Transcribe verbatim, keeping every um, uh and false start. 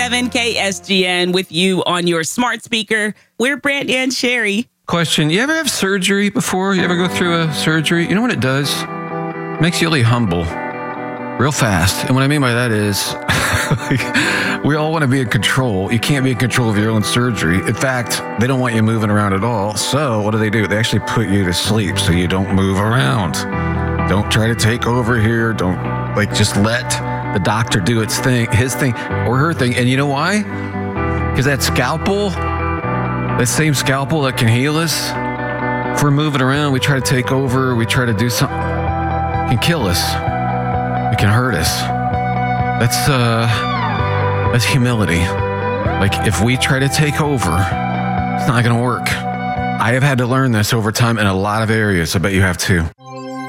seven K S G N with you on your smart speaker. We're Brant and Sherry. Question, you ever have surgery before? You ever go through a surgery? You know what it does? It makes you really humble real fast. And what I mean by that is we all want to be in control. You can't be in control of your own surgery. In fact, they don't want you moving around at all. So what do they do? They actually put you to sleep so you don't move around. Don't try to take over here. Don't like just let the doctor do its thing, his thing or her thing. And you know why? Because that scalpel, that same scalpel that can heal us, if we're moving around, we try to take over, we try to do something, it can kill us. It can hurt us. That's uh, that's humility. Like if we try to take over, it's not going to work. I have had to learn this over time in a lot of areas. I bet you have too.